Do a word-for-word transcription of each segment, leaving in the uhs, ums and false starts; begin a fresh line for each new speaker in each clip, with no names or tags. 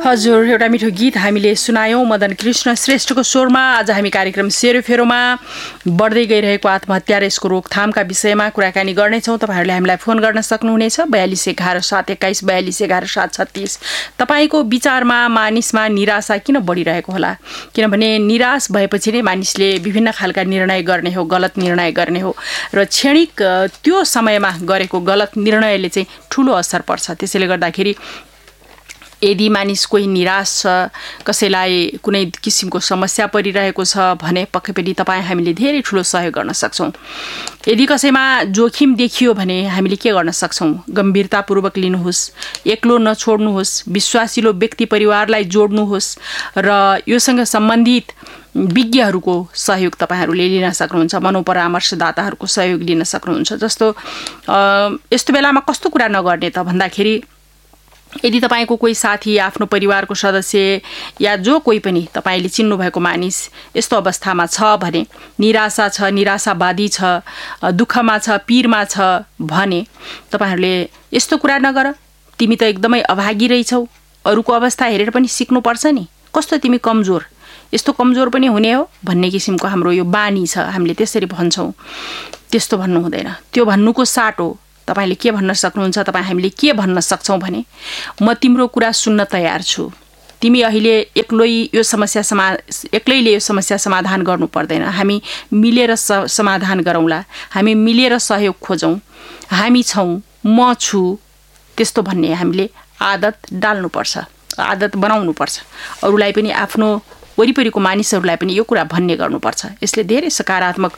हजुर, एउटा मिठो गीत हामीले सुनायौँ मदन कृष्ण श्रेष्ठको स्वरमा। आज हामी कार्यक्रम सेरोफेरोमा बढ्दै गइरहेको आत्महत्या र यसको रोकथामका विषयमा कुराकानी गर्नेछौँ। तपाईँहरूले हामीलाई फोन गर्न सक्नुहुनेछ बयालिस एघार सात एक्काइस बयालिस एघार सात छत्तिस। तपाईँको विचारमा मानिसमा निराशा किन बढिरहेको होला? किनभने निराश भएपछि नै मानिसले विभिन्न खालका निर्णय गर्ने हो, गलत निर्णय गर्ने हो र क्षणिक त्यो समयमा गरेको गलत निर्णयले चाहिँ ठुलो असर पर्छ। त्यसैले गर्दाखेरि यदि मानिस कोही निराश छ, कसैलाई कुनै किसिमको समस्या परिरहेको छ भने पक्कै पनि तपाईँ हामीले धेरै ठुलो सहयोग गर्न सक्छौँ। यदि कसैमा जोखिम देखियो भने हामीले के गर्न सक्छौँ? गम्भीरतापूर्वक लिनुहोस्, एक्लो नछोड्नुहोस्, विश्वासिलो व्यक्ति परिवारलाई जोड्नुहोस् र योसँग सम्बन्धित विज्ञहरूको सहयोग तपाईँहरूले लिन सक्नुहुन्छ। मनोपरामर्शदाताहरूको सहयोग लिन सक्नुहुन्छ। जस्तो यस्तो बेलामा कस्तो कुरा नगर्ने त भन्दाखेरि यदि तपाईँको कोही साथी, आफ्नो परिवारको सदस्य या जो कोही पनि तपाईँले चिन्नुभएको मानिस यस्तो अवस्थामा छ भने, निराशा छ, निराशावादी छ, दुःखमा छ, पीरमा छ भने तपाईँहरूले यस्तो कुरा नगर, तिमी त एकदमै अभागी रहेछौ, अरूको अवस्था हेरेर पनि सिक्नुपर्छ नि, कस्तो तिमी कमजोर, यस्तो कमजोर पनि हुने हो भन्ने किसिमको हाम्रो यो बानी छ। हामीले त्यसरी भन्छौँ। त्यस्तो भन्नु हुँदैन। त्यो भन्नुको साटो तपाईँले के भन्न सक्नुहुन्छ? तपाईँ हामीले के भन्न सक्छौँ भने, म तिम्रो कुरा सुन्न तयार छु, तिमी अहिले एक्लै यो समस्या समा एक्लैले यो समस्या समाधान गर्नु पर्दैन, हामी मिलेर स समाधान गरौँला, हामी मिलेर सहयोग खोजौँ, हामी छौँ, म छु, त्यस्तो भन्ने हामीले आदत डाल्नुपर्छ, आदत बनाउनुपर्छ। अरूलाई पनि, आफ्नो वरिपरिको मानिसहरूलाई पनि यो कुरा भन्ने गर्नुपर्छ। यसले धेरै सकारात्मक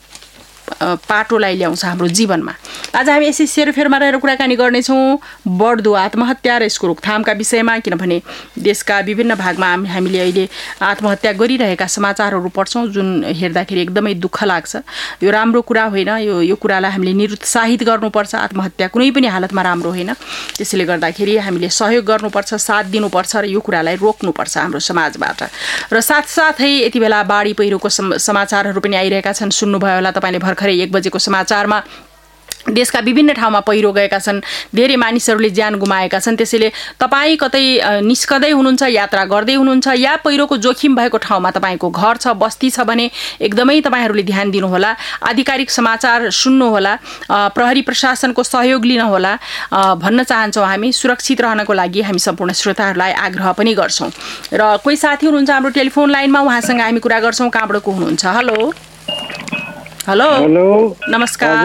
पाटोलाई ल्याउँछ हाम्रो जीवनमा। आज हामी यसै सेरोफेरोमा रहेर कुराकानी गर्नेछौँ बढ्दो आत्महत्या र यसको रोकथामका विषयमा। किनभने देशका विभिन्न भागमा हामीले अहिले आत्महत्या गरिरहेका समाचारहरू पढ्छौँ जुन हेर्दाखेरि एकदमै दुःख लाग्छ। यो राम्रो कुरा होइन। यो यो कुरालाई हामीले निरुत्साहित गर्नुपर्छ। आत्महत्या कुनै पनि हालतमा राम्रो होइन। त्यसैले गर्दाखेरि हामीले सहयोग गर्नुपर्छ, साथ दिनुपर्छ र यो कुरालाई रोक्नुपर्छ हाम्रो समाजबाट। र साथसाथै यति बेला बाढी पहिरोको समाचारहरू पनि आइरहेका छन्। सुन्नुभयो होला तपाईँले भर्खरै एक बजेको समाचारमा देशका विभिन्न ठाउँमा पहिरो गएका छन्, धेरै मानिसहरूले ज्यान गुमाएका छन्। त्यसैले तपाईँ कतै निस्कँदै हुनुहुन्छ, यात्रा गर्दै हुनुहुन्छ या पहिरोको जोखिम भएको ठाउँमा तपाईँको घर छ, बस्ती छ भने एकदमै तपाईँहरूले ध्यान दिनुहोला। आधिकारिक समाचार सुन्नुहोला, प्रहरी प्रशासनको सहयोग लिनुहोला भन्न चाहन्छौँ। हामी सुरक्षित रहनको लागि हामी सम्पूर्ण श्रोताहरूलाई आग्रह पनि गर्छौँ। र कोही साथी हुनुहुन्छ हाम्रो टेलिफोन लाइनमा, उहाँसँग हामी कुरा गर्छौँ। कहाँबाट को हुनुहुन्छ? हेलो हेलो
हेलो
नमस्कार।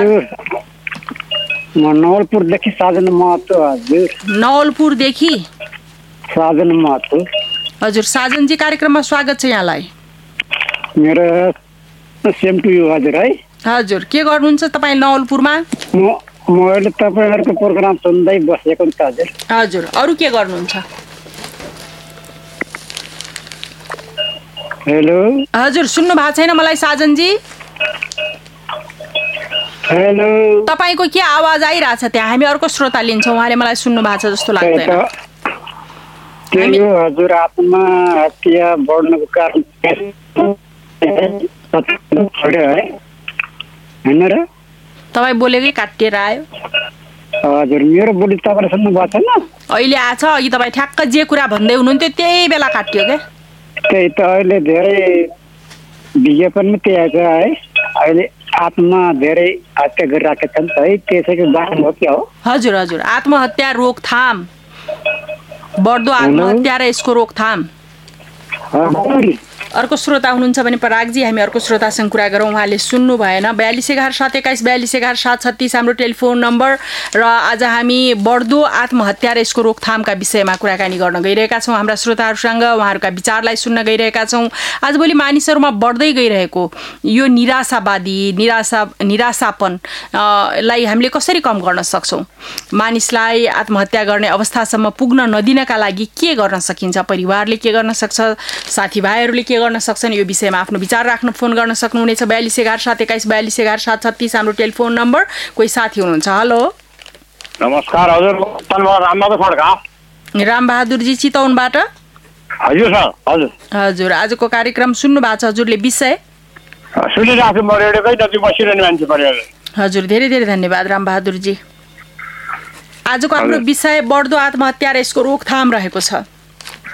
म नवलपुरदेखि साजन महतो। हजुर,
नवलपुरदेखि
साजन महतो।
हजुर, साजनजी कार्यक्रममा स्वागत छ यहाँलाई।
मेरो सेम टु यु। हजुर है।
हजुर, के गर्नुहुन्छ तपाईँ नवलपुरमा?
म म अहिले तपाईँहरूको प्रोग्राम सुन्दै बसेको नि त। हजुर
हजुर, अरू के गर्नुहुन्छ?
हेलो
हजुर, सुन्नु भएको छैन मलाई साजनजी?
हेलो,
तपाईँको के आवाज आइरहेछ त्यहाँ? हामी अर्को श्रोता लिन्छौँ, उहाँले मलाई सुन्नु भएको छ जस्तो लाग्दैन।
त्यही हो हजुर, आत्महत्या बढ्नुको कारण होइन र?
तपाईँ बोलेकै काटिएर आयो।
हजुर, मेरो बोली तपाईँले सुन्नु भएको छैन?
अहिले आछ। अघि तपाईँ ठ्याक्क जे कुरा भन्दै हुनुहुन्थ्यो त्यही बेला काटियो क्या।
त्यही त, अहिले धेरै विज्ञापनमा त्यही आएको है। अहिले आत्मा धेरै हत्या गरिरहेका छन् है, त्यसैको बारेमा हो क्या हो?
हजुर हजुर, आत्महत्या रोकथाम, बढ्दो आत्महत्या र यसको रोकथाम। अर्को श्रोता हुनुहुन्छ भने परागजी, हामी अर्को श्रोतासँग कुरा गरौँ। उहाँले सुन्नु भएन। बयालिस एघार सात एक्काइस बयालिस एघार सात छत्तिस हाम्रो टेलिफोन नम्बर। र आज हामी बढ्दो आत्महत्या र यसको रोकथामका विषयमा कुराकानी गर्न गइरहेका छौँ हाम्रा श्रोताहरूसँग। उहाँहरूका विचारलाई सुन्न गइरहेका छौँ। आजभोलि मानिसहरूमा बढ्दै गइरहेको यो निराशावादी, निराशा निराशापन लाई हामीले कसरी कम गर्न सक्छौँ? मानिसलाई आत्महत्या गर्ने अवस्थासम्म पुग्न नदिनका लागि के गर्न सकिन्छ? परिवारले के गर्न सक्छ? साथीभाइहरूले के गर्न सक्छन्? यो विषयमा आफ्नो विचार राख्न फोन गर्न सक्नुहुनेछ। बयालिस एघार सात एक्काइस बयालिस एघार सात छत्तिस हाम्रो टेलिफोन नम्बर। कोही साथी हुनुहुन्छ? हेलो
नमस्कार हजुर, रामबहादुर खड्का।
रामबहादुरजी चितवनबाट।
हजुर सर। हजुर
हजुर, आजको कार्यक्रम सुन्नु भएको छ हजुरले? विषय
सुनिरहेको छु, म रेडियोकै नजिक बसिरहने मान्छे परिवार।
हजुर, धेरै धेरै धन्यवाद रामबहादुरजी। आजको हाम्रो विषय बढ्दो आत्महत्या र यसको रोकथाम रहेको छ।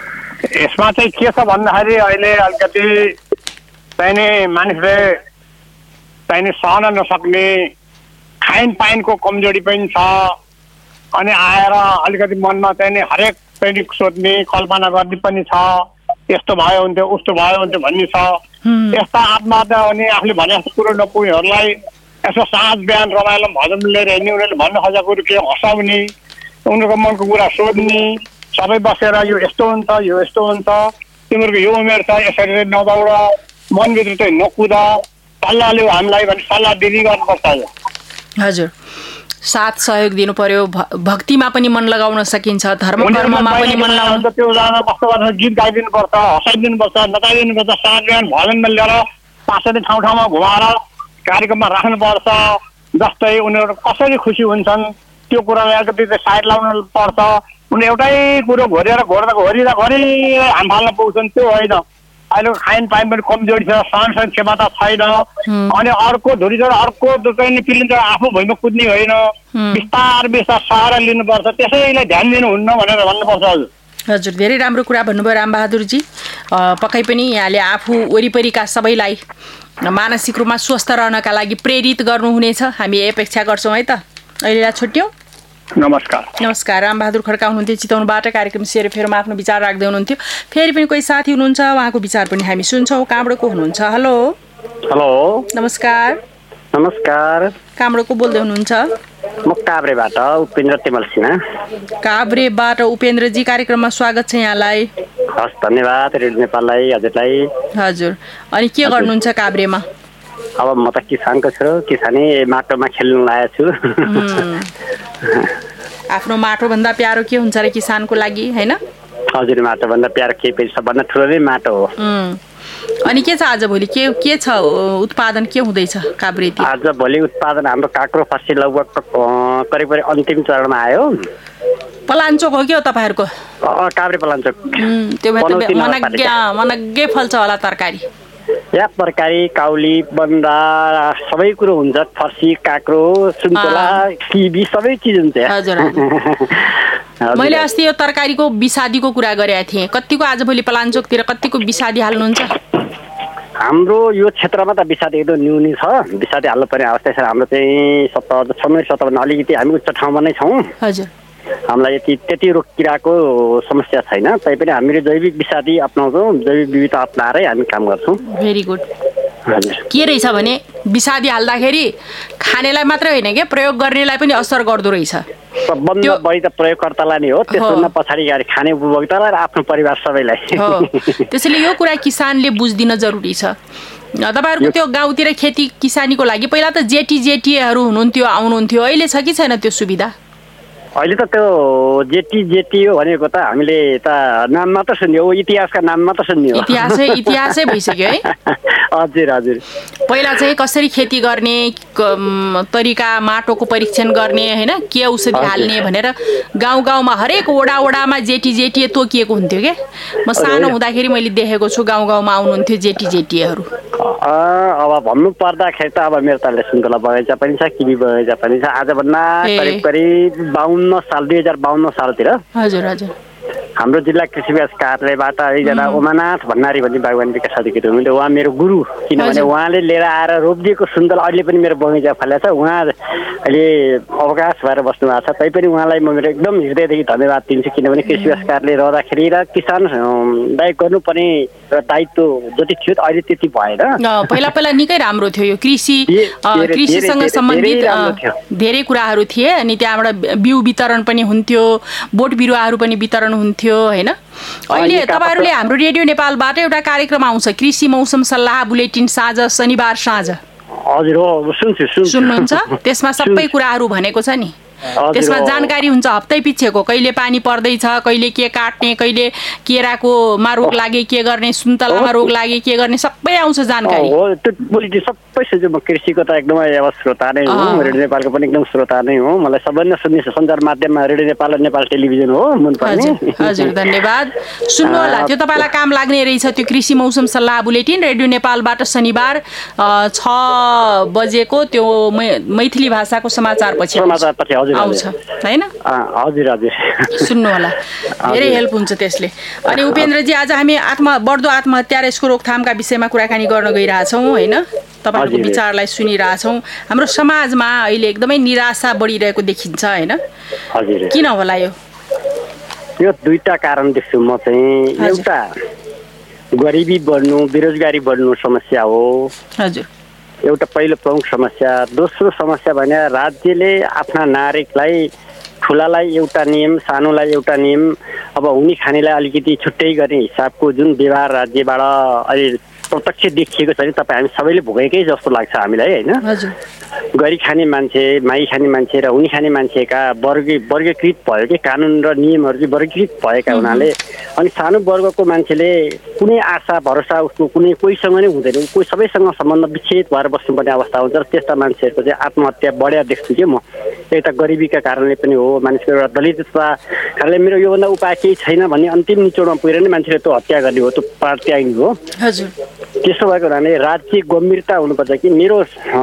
यसमा चाहिँ के छ भन्दाखेरि अहिले अलिकति चाहिने मानिसले चाहिने सहन नसक्ने खाइन पाइनको कमजोरी पनि छ अनि आएर अलिकति मनमा चाहिने हरेक चाहिँ सोध्ने कल्पना गर्ने पनि छ यस्तो भयो हुन्थ्यो उस्तो भयो हुन्थ्यो भन्ने छ यस्ता आत्महत्या हुने आफूले भने जस्तो कुरो नपुग्नेहरूलाई यसो साँझ बिहान रमाइलो भजन लिएर हिँड्ने उनीहरूले भन्नु खोजेको कुरो के हँसाउने उनीहरूको मनको कुरा सोध्ने सबै बसेर यो यस्तो हुन्छ यो यस्तो हुन्छ तिमीहरूको यो उमेर छ यसरी चाहिँ नदौड मनभित्र चाहिँ नकुद सल्लाह लिऊ हामीलाई भने सल्लाह दिने गर्नुपर्छ यो
हजुर साथ सहयोग दिनु पर्यो भक्तिमा पनि मन लगाउन सकिन्छ धर्म कर्ममा पनि मन लगाउन
त्यो जान कस्तो गर्छ गीत गाइदिनुपर्छ हँसाइदिनुपर्छ नचाइदिनुपर्छ साँझ बिहान भजनमा लिएर पासरी ठाउँ ठाउँमा घुमाएर कार्यक्रममा राख्नुपर्छ जस्तै उनीहरू कसरी खुसी हुन्छन् त्यो कुरालाई अलिकति साइड लाउनु पर्छ उनी एउटै कुरो घोरेर घोर्दा घोरिँदा घोरि हाम फाल्न पुग्छन् त्यो होइन अहिलेको खाइन पाइन पनि कमजोरी छ सहनशील क्षमता छैन अनि अर्को धुरी चढ अर्को चाहिँ पिलिन्छ आफू भुइँमा कुद्ने होइन बिस्तार बिस्तार सहारा लिनुपर्छ त्यसैलाई ध्यान दिनुहुन्न भनेर भन्नुपर्छ हजुर
हजुर धेरै राम्रो कुरा भन्नुभयो रामबहादुरजी पक्कै पनि यहाँले आफू वरिपरिका सबैलाई मानसिक रूपमा स्वस्थ रहनका लागि प्रेरित गर्नुहुनेछ हामी अपेक्षा गर्छौँ है त अहिलेलाई छुट्यौँ
नमस्कार
नमस्कार रामबहादुर खड्का हुनुहुन्थ्यो चितवनबाट कार्यक्रम सेरोफेरोमा आफ्नो विचार राख्दै हुनुहुन्थ्यो फेरि पनि कोही साथी हुनुहुन्छ उहाँको विचार पनि हामी सुन्छौँ कहाँबाट को हुनुहुन्छ हेलो
हेलो
नमस्कार
नमस्कार
कहाँबाट को बोल्दै हुनुहुन्छ
म काभ्रेबाट उपेन्द्र तिमल सिन्हा
काभ्रेबाट उपेन्द्रजी कार्यक्रममा स्वागत छ यहाँलाई
हस् धन्यवाद रेडियो नेपाललाई हजुरलाई
हजुर अनि के गर्नुहुन्छ काभ्रेमा
अब म त किसानको छु किसानै माटोमा खेल्नु लागेको छु
आफ्नो माटो भन्दा प्यारो के हुन्छ र किसानको लागि हैन
हजुर माटो भन्दा प्यारो के पनि सबभन्दा ठुलो नै माटो हो
अनि के छ आज भोलि के के छ उत्पादन के हुँदैछ काभ्रेतिर
आज भोलि उत्पादन हाम्रो काँक्रो फर्सी लगभग करिब करिब अन्तिम चरणमा आयो
पलाञ्चोक हो के हो तपाईहरुको
काभ्रे पलाञ्चोक
त्यो भए मनग्गे मनग्गे फल्छ होला तरकारी
या तरकारी काउली बन्दा सबै कुरो हुन्छ फर्सी काँक्रो सुन्तला किवी सबै चिज हुन्छ
हजुर मैले अस्ति यो तरकारीको बिसादीको कुरा गरेका थिएँ कतिको आजभोलि पलाञ्चोकतिर कतिको बिसादी हाल्नुहुन्छ
हाम्रो यो क्षेत्रमा त बिसादी एकदम न्यूनी छ बिसादी हाल्नु पर्ने अवस्था छ हाम्रो चाहिँ सत्तर छमेर सत्तरमा अलिकति हामी उच्च ठाउँमा नै छौँ
हजुर
हामीलाई यति त्यति रोग किराको समस्या छैन तैपनि हामीले जैविक विषादी अपनाउँछौँ जैविक विविधता अपनाएरै हामी काम गर्छौँ
भेरी गुड के रहेछ भने विषादी हाल्दाखेरि खानेलाई मात्रै होइन के प्रयोग गर्नेलाई पनि असर गर्दो रहेछ
सबभन्दा बढी त प्रयोगकर्तालाई नै हो त्यसभन्दा पछाडि गएर खाने उपभोक्तालाई र आफ्नो परिवार सबैलाई
हो त्यसैले यो कुरा किसानले बुझ्दिन जरुरी छ तपाईहरुको त्यो गाउँतिर खेती किसानीको लागि पहिला त जेटी जेटीहरू हुनुहुन्थ्यो आउनुहुन्थ्यो अहिले छ कि छैन त्यो सुविधा
अहिले त त्यो जेटी जेटी हो भनेको त हामीले त नाम मात्र सुन्यो इतिहासका नाम मात्र सुन्यो
इतिहासै इतिहासै भइसक्यो है
हजुर हजुर
पहिला चाहिँ कसरी खेती गर्ने तरिका माटोको परीक्षण गर्ने हैन के औषधि हाल्ने भनेर गाउँ गाउँमा हरेक वडा वडामा जेटी जेटी तोकिएको हुन्थ्यो के म सानो हुँदाखेरि मैले देखेको छु गाउँ गाउँमा आउनुहुन्थ्यो जेटी जेटीहरू
अब भन्नु पर्दाखेरि त अब मेरो त सुन्तला बगैँचा पनि छ किवी बगैँचा पनि छ आजभन्दा करिब करिब बाउन्न साल दुई हजार बाउन्न सालतिर
हजुर हजुर
हाम्रो जिल्ला कृषि विकास कार्यालयबाट एकजना उमानाथ भण्डारी भन्ने बागवानी विकास अधिकारी हुनुहुन्थ्यो उहाँ मेरो गुरु किनभने उहाँले लिएर आएर रोपिदिएको सुन्तला अहिले पनि मेरो बगैँचा फलेको छ उहाँ अहिले अवकाश भएर बस्नु भएको छ तैपनि उहाँलाई म मेरो एकदम हृदयदेखि धन्यवाद दिन्छु किनभने कृषि विकास कार्यालय रहँदाखेरि र किसानलाई गर्नुपर्ने दायित्व जति थियो अहिले त्यति भएन
पहिला पहिला निकै राम्रो थियो यो कृषि कृषिसँग सम्बन्धित धेरै कुराहरू थिए अनि त्यहाँबाट बिउ वितरण पनि हुन्थ्यो बोट बिरुवाहरू पनि वितरण हुन्थ्यो हैन अहिले तपाईहरुले हाम्रो रेडियो नेपालबाट एउटा कार्यक्रम आउँछ कृषि मौसम सल्लाह बुलेटिन साँझ शनिबार साँझ
हजुर हो सुन्छु सुन्छु
सुन्नुहुन्छ त्यसमा सबै कुराहरू भनेको छ नि त्यसमा जानकारी हुन्छ हप्तै पिछेको कहिले पानी पर्दैछ कहिले के काट्ने कहिले केराकोमा रोग लागे के गर्ने सुन्तलामा रोग लागे के गर्ने सबै आउँछ जानकारी
हो त्यो बुलेटिन सबै सुन्छु म कृषिको त एकदमै अब श्रोता नै हो रेडियो नेपालको पनि एकदम श्रोता नै हो मलाई सबैभन्दा सुन्ने सञ्चार माध्यममा रेडियो नेपाल र नेपाल टेलिभिजन हो मन पर्ने
हजुर धन्यवाद सुन्नु होला त्यो तपाईलाई काम लाग्ने रहेछ त्यो कृषि मौसम सल्लाह बुलेटिन रेडियो नेपालबाट शनिबार छ बजेको त्यो मैथिली भाषाको समाचार पछि
समाचार पछि
आउँछ हैन?
हजुर हजुर
सुन्नु होला, धेरै हेल्प हुन्छ त्यसले। अनि उपेन्द्रजी, आज हामी आत्म बढ्दो आत्महत्या र यसको रोकथामका विषयमा कुराकानी गर्न गइरहेछौँ हैन? तपाईँहरूको विचारलाई सुनिरहेछौँ। हाम्रो समाजमा अहिले एकदमै निराशा बढिरहेको देखिन्छ हैन?
हजुर।
किन होला यो?
यो दुईटा कारण देख्छु म चाहिँ। एउटा गरिबी बढ्नु, बेरोजगारी बढ्नु समस्या हो।
हजुर।
एउटा पहिलो प्रमुख समस्या। दोस्रो समस्या भने राज्यले आफ्ना नागरिकलाई, ठुलालाई एउटा नियम, सानोलाई एउटा नियम, अब हुने खानेलाई अलिकति छुट्टै गर्ने हिसाबको जुन व्यवहार राज्यबाट अहिले प्रत्यक्ष देखिएको छ नि, तपाईँ हामी सबैले भोगेकै जस्तो लाग्छ हामीलाई होइन? गरी खाने मान्छे, माई खाने मान्छे र हुने खाने मान्छेका वर्गी वर्गीकृत भयो कि कानुन र नियमहरू चाहिँ वर्गीकृत भएका हुनाले अनि सानो वर्गको मान्छेले कुनै आशा भरोसा उसको कुनै कोहीसँग नै हुँदैन, कोही सबैसँग सम्बन्ध विच्छेद भएर बस्नुपर्ने अवस्था हुन्छ र त्यस्ता मान्छेहरूको चाहिँ आत्महत्या बढ्या देख्छु कि म। एउटा गरिबीका कारणले पनि हो, मानिसको एउटा दलितता कारणले मेरो योभन्दा उपाय केही छैन भन्ने अन्तिम निचोडमा पुगेर नै मान्छेले त्यो हत्या गर्ने हो, त्यो प्राण त्याग्ने हो।
हजुर।
त्यसो भएको हुनाले राज्य गम्भीरता हुनुपर्छ कि मेरो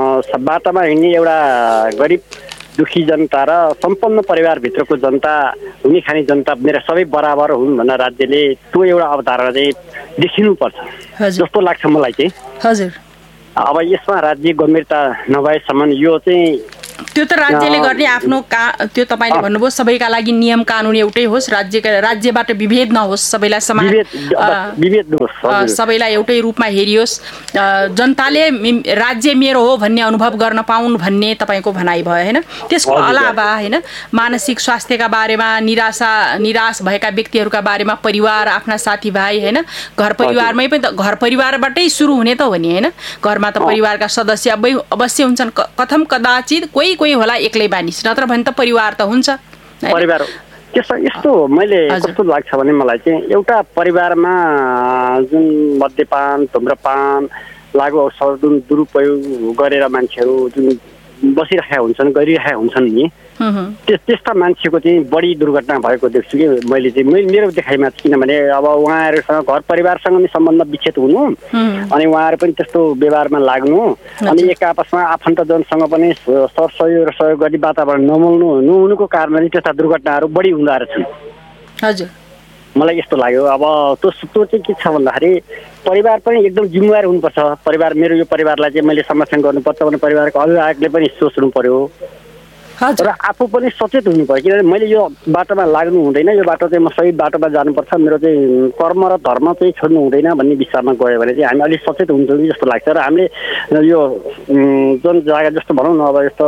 बाटामा हिँड्ने एउटा गरिब दुखी जनता र सम्पन्न परिवारभित्रको जनता, हुने खाने जनता मेरा सबै बराबर हुन् भनेर राज्यले त्यो एउटा अवधारणा चाहिँ देखिनुपर्छ जस्तो लाग्छ मलाई चाहिँ।
हजुर।
अब यसमा राज्य गम्भीरता नभएसम्म यो चाहिँ
त्यो त राज्यले गर्ने आफ्नो का त्यो तपाईँले भन्नुभयो सबैका लागि नियम कानुन एउटै होस्, राज्यका राज्यबाट विभेद नहोस्, सबैलाई समान
विभेद नहोस्,
सबैलाई एउटै रूपमा हेरियोस्, जनताले राज्य मेरो हो भन्ने अनुभव गर्न पाउन् भन्ने तपाईँको भनाइ भयो हैन? त्यसको अलावा हैन मानसिक स्वास्थ्यका बारेमा, निराशा निराश भएका व्यक्तिहरूका बारेमा, परिवार, आफ्ना साथीभाइ हैन, घर परिवारमै पनि त घर परिवारबाटै सुरु हुने त हो नि हैन? घरमा त परिवारका सदस्य अवश्य हुन्छन्, कथम कदाचित कोही कोही होला एक्लै मानिस, नत्र भने त परिवार त हुन्छ
परिवार। त्यस्तो यस्तो मैले कस्तो लाग्छ भने मलाई चाहिँ एउटा परिवारमा जुन मद्यपान, धुम्रपान, लागु औषध जुन दुरुपयोग गरेर मान्छेहरू जुन बसिरहेका हुन्छन्, गरिरहेका हुन्छन् नि, त्यस त्यस्ता मान्छेको चाहिँ बढी दुर्घटना भएको देख्छु कि मैले चाहिँ मेरो देखाइमा। किनभने अब उहाँहरूसँग घर परिवारसँग पनि सम्बन्ध विच्छेद हुनु अनि उहाँहरू पनि त्यस्तो व्यवहारमा लाग्नु अनि एक आपसमा आफन्तजनसँग पनि सरसहयोग र सहयोग गर्ने वातावरण नमिल्नु नहुनुको कारणले त्यस्ता दुर्घटनाहरू बढी हुँदो रहेछन्।
हजुर।
मलाई यस्तो लाग्यो। अब त्यो त्यो चाहिँ के छ भन्दाखेरि परिवार पनि एकदम जिम्मेवार हुनुपर्छ। परिवार मेरो यो परिवारलाई चाहिँ मैले संरक्षण गर्नुपर्छ भने परिवारको अभिभावकले पनि सोच्नु पर्यो र आफू पनि सचेत हुनु पर्यो। किनभने मैले यो बाटोमा लाग्नु हुँदैन, यो बाटो चाहिँ म सही बाटोमा जानुपर्छ, मेरो चाहिँ कर्म र धर्म चाहिँ छोड्नु हुँदैन भन्ने विचारमा गयो भने चाहिँ हामी अलिक सचेत हुन्छौँ जस्तो लाग्छ। र हामीले यो जुन जग्गा जस्तो भनौँ न, अब यस्तो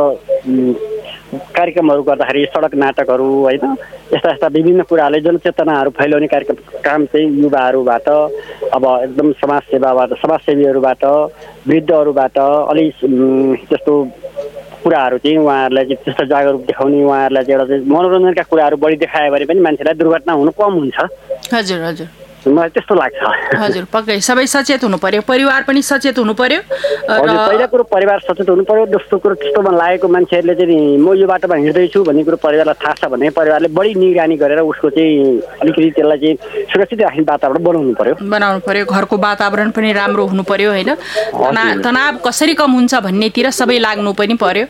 कार्यक्रमहरू गर्दाखेरि सडक नाटकहरू होइन, यस्ता यस्ता विभिन्न कुराहरूले जनचेतनाहरू फैलाउने कार्यक्रम काम चाहिँ युवाहरूबाट, अब एकदम समाजसेवाबाट, समाजसेवीहरूबाट, वृद्धहरूबाट अलिक त्यस्तो कुराहरू चाहिँ उहाँहरूलाई चाहिँ त्यस्तो जागरुक देखाउने, उहाँहरूलाई चाहिँ एउटा चाहिँ मनोरञ्जनका कुराहरू बढी देखायो भने पनि मान्छेलाई दुर्घटना हुनु कम हुन्छ।
हजुर हजुर,
मलाई त्यस्तो लाग्छ।
हजुर पक्कै सबै सचेत हुनु पर्यो, परिवार पनि सचेत हुनु पर्यो।
पहिला कुरो परिवार सचेत हुनु पर्यो। दोस्रो कुरो त्यस्तोमा लागेको मान्छेहरूले चाहिँ म यो बाटोमा हिँड्दैछु भन्ने कुरो परिवारलाई थाहा छ भने परिवारले बढी निगरानी गरेर उसको चाहिँ अलिकति त्यसलाई चाहिँ सुरक्षित राख्ने वातावरण बनाउनु पर्यो
बनाउनु पर्यो घरको वातावरण पनि राम्रो हुनु पर्यो होइन। तनाव कसरी कम हुन्छ भन्नेतिर सबै लाग्नु पनि पर्यो।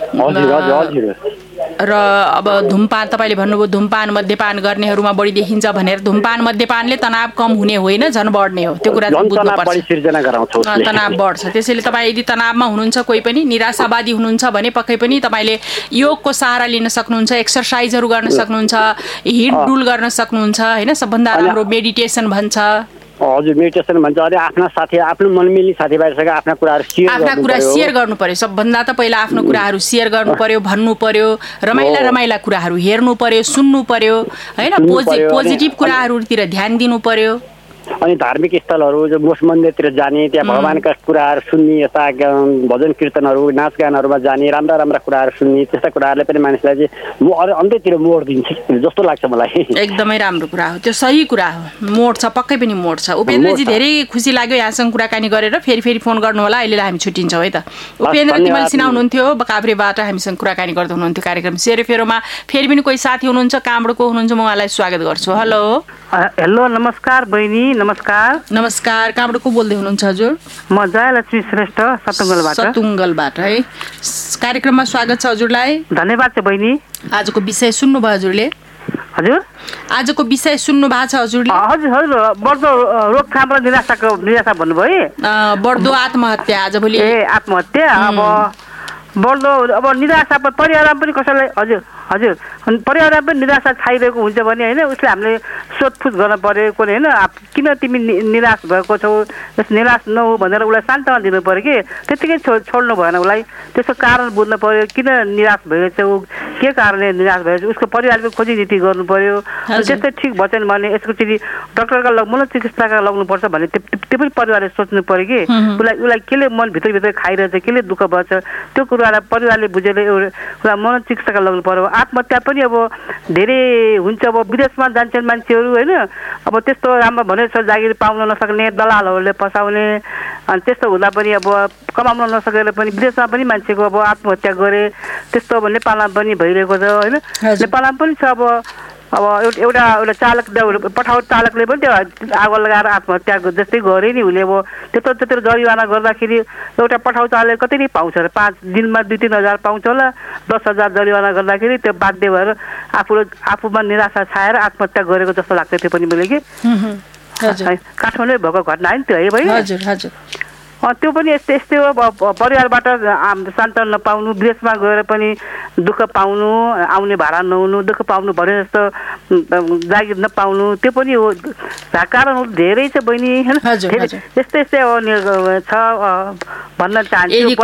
र अब धुमपान तपाईँले भन्नुभयो धुमपान मद्यपान गर्नेहरूमा बढी देखिन्छ भनेर, धुमपान मद्यपानले तनाव कम हुने होइन झन् बढ्ने हो, त्यो कुरा बुझ्नुपर्छ। तनाव बढ्छ। त्यसैले तपाईँ यदि तनावमा हुनुहुन्छ, कोही पनि निराशावादी हुनुहुन्छ भने पक्कै पनि तपाईँले योगको सहारा लिन सक्नुहुन्छ, एक्सर्साइजहरू गर्न सक्नुहुन्छ, हिँडडुल गर्न सक्नुहुन्छ होइन। सबभन्दा राम्रो मेडिटेसन भन्छ।
हजुर मेडिटेसन भन्छ। अनि आफ्ना साथी आफ्नो मनमिल्ने साथीभाइसँग आफ्ना कुराहरू सेयर
आफ्ना कुरा सेयर गर्नु पर्यो। सबभन्दा त पहिला आफ्नो कुराहरू सेयर गर्नु पर्यो, भन्नु पर्यो, रमाइला रमाइला कुराहरू हेर्नु पर्यो, सुन्नु पर्यो होइन, पोजिटिभ पोजिटिभ कुराहरूतिर ध्यान दिनु पर्यो।
अनि धार्मिक स्थलहरू जो मठ मन्दिरतिर जाने, त्यहाँ भगवानका कुराहरू सुन्ने, यस्ता भजन कीर्तनहरू नाचगानहरूमा जाने, राम्रा राम्रा कुराहरू सुन्ने, त्यस्ता कुराहरूले पनि मानिसलाई चाहिँ म अन्त्यतिर मोड दिन्छ जस्तो लाग्छ मलाई।
एकदमै राम्रो कुरा हो, त्यो सही कुरा हो, मोड छ, पक्कै पनि मोड छ। उपेन्द्रजी धेरै खुसी लाग्यो यहाँसँग कुराकानी गरेर। फेरि फेरि फोन गर्नु होला, अहिले हामी छुट्टिन्छौँ है त। उपेन्द्र तिमल सिन्हा हुनुहुन्थ्यो, काभ्रेबाट हामीसँग कुराकानी गर्दै हुनुहुन्थ्यो कार्यक्रम सेरोफेरोमा। फेरि पनि कोही साथी हुनुहुन्छ, कहाँबाट को हुनुहुन्छ, म उहाँलाई स्वागत गर्छु। हेलो
हेलो नमस्कार बहिनी। नमस्कार।
नमस्कार, कहाँबाट को बोल्दै हुनुहुन्छ हजुर?
म जयलक्ष्मी श्रेष्ठ सतुङ्गलबाट।
सतुङ्गलबाट है। कार्यक्रममा स्वागत छ हजुरलाई।
धन्यवाद छ बहिनी।
आजको विषय सुन्नुभयो हजुरले?
हजुर
आजको विषय सुन्नु भएको छ हजुरले?
हजुर हजुर बढ्दो रोकथाम र निराशाको निराशा भन्नुभयो।
बढ्दो आत्महत्या आजभोलि।
ए आत्महत्या अब बढ्दो अब निराशा परिवारमा पनि कसैलाई हजुर हजुर परिवारमा पनि निराशा छाइरहेको हुन्छ भने होइन उसले हामीले सोधपुछ गर्न पर्यो कुनै होइन किन तिमी निराश भएको छौ निराश नहो भनेर उसलाई सान्त्वना दिनु पर्यो कि त्यतिकै छो छोड्नु भएन उसलाई त्यसको कारण बुझ्नु पर्यो किन निराश भएको छौ के कारणले निराश भएको छ उसको परिवारको खोजी नीति गर्नु पर्यो त्यस्तै ठिक भएन भने यसको चाहिँ डक्टरका लग मनोचिकित्सकका लग्नुपर्छ भने त्यो पनि परिवारले सोच्नु पर्यो कि उसलाई उसलाई केले मनभित्रभित्र खाइरहेछ केले दुःख भएछ त्यो कुरालाई परिवारले बुझेर एउटा मनोचिकित्सकका लग्नु पर्यो। आत्महत्या पनि अब धेरै हुन्छ अब विदेशमा जान्छन् मान्छेहरू होइन अब त्यस्तो राम्रो भने जस्तो जागिर पाउन नसक्ने दलालहरूले फसाउने अनि त्यस्तो हुँदा पनि अब कमाउन नसकेर पनि विदेशमा पनि मान्छेको अब आत्महत्या गरे त्यस्तो अब नेपालमा पनि भइरहेको छ होइन नेपालमा पनि छ अब अब एउटा एउटा चालक पठाउ चालकले पनि त्यो आगो लगाएर आत्महत्या जस्तै गरे नि उसले अब त्यत्रो त्यत्रो जरिवाना गर्दाखेरि एउटा पठाउ चालक कति नै पाउँछ र पाँच दिनमा दुई तिन हजार पाउँछ होला दस हजार जरिवाना गर्दाखेरि त्यो बाध्य भएर आफूले आफूमा निराशा छाएर आत्महत्या गरेको जस्तो लाग्छ त्यो पनि मैले कि काठमाडौँ भएको घटना होइन त्यो है भाइ
हजुर हजुर
त्यो पनि यस्तै यस्तै हो परिवारबाट सान्त्वना नपाउनु विदेशमा गएर पनि दुःख पाउनु आउने भाडा नहुनु दुःख पाउनु भने जस्तो जागिर नपाउनु त्यो पनि हो कारण धेरै छ बहिनी होइन यस्तै यस्तै छ भन्न चाहन्छु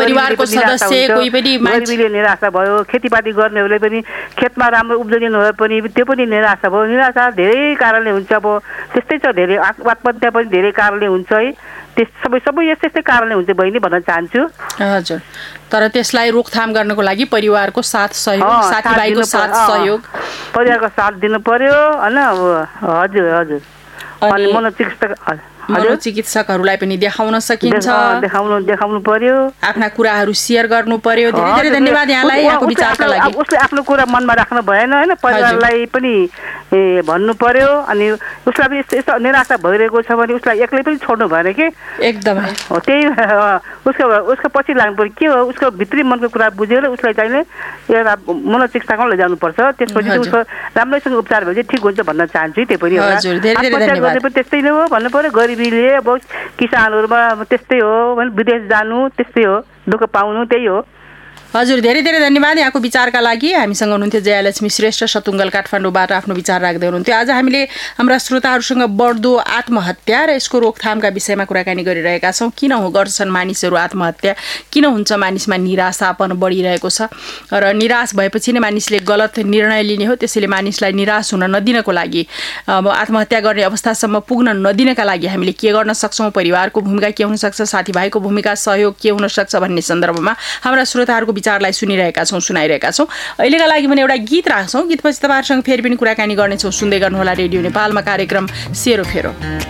गरिबीले निराशा भयो खेतीपाती गर्नेहरूले पनि खेतमा राम्रो उब्जनी नभए पनि त्यो पनि निराशा भयो निराशा धेरै कारणले हुन्छ अब त्यस्तै छ धेरै आत्महत्या पनि धेरै कारणले हुन्छ है सबै सबै यस्तै यस्तै कारणले हुन्छ बहिनी भन्न चाहन्छु।
हजुर तर त्यसलाई रोकथाम गर्नको लागि परिवारको साथ सहयोग साथीभाइको साथ सहयोग
परिवारको साथ दिनु पर्यो होइन हजुर हजुर अनि मनोचिकित्सक
मनोचिकित्सकहरूलाई पनि देखाउन सकिन्छ
देखाउनु देखाउनु पर्यो
आफ्ना कुराहरू सेयर गर्नु पर्यो। धेरै धेरै धन्यवाद यहाँलाई यहाँको विचारका लागि।
उसले आफ्नो कुरा मनमा राख्नु भएन होइन परिवारलाई पनि भन्नु पर्यो अनि उसलाई पनि यस्तो निराशा भइरहेको छ भने उसलाई एक्लै पनि छोड्नु भएन कि एकदमै हो त्यही उसको उसको पछि लाग्नु पर्यो के हो उसको भित्री मनको कुरा बुझेर उसलाई चाहिने एउटा मनोचिकित्सकमा लैजानुपर्छ त्यसपछि उसको राम्रैसँग उपचार भएपछि ठिक हुन्छ भन्न चाहन्छु त्यही पनि हो त्यस्तै नै हो भन्नु पर्यो। गरिबीले अब किसानहरूमा त्यस्तै हो भने विदेश जानु त्यस्तै हो दुःख पाउनु त्यही हो।
हजुर धेरै धेरै धन्यवाद यहाँको विचारका लागि। हामीसँग हुनुहुन्थ्यो जयलक्ष्मी श्रेष्ठ सतुङ्गल काठमाडौँबाट आफ्नो विचार राख्दै हुनुहुन्थ्यो। आज हामीले हाम्रा श्रोताहरूसँग बढ्दो आत्महत्या र यसको रोकथामका विषयमा कुराकानी गरिरहेका छौँ। किन हो गर्छन् मानिसहरू आत्महत्या किन हुन्छ मानिसमा निराशापन बढिरहेको छ र निराश भएपछि नै मानिसले गलत निर्णय लिने हो त्यसैले मानिसलाई निराश हुन नदिनको लागि अब आत्महत्या गर्ने अवस्थासम्म पुग्न नदिनका लागि हामीले के गर्न सक्छौँ परिवारको भूमिका के हुनसक्छ साथीभाइको भूमिका सहयोग के हुनसक्छ भन्ने सन्दर्भमा हाम्रा श्रोताहरूको विचारलाई सुनिरहेका छौँ सुनाइरहेका छौँ। अहिलेका लागि भने एउटा गीत राख्छौँ गीतपछि तपाईँहरूसँग फेरि पनि कुराकानी गर्नेछौँ। सुन्दै गर्नुहोला रेडियो नेपालमा कार्यक्रम सेरोफेरो।